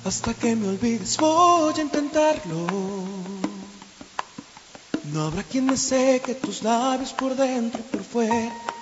Hasta que me olvides voy a intentarlo. No habrá quien me seque tus labios por dentro y por fuera.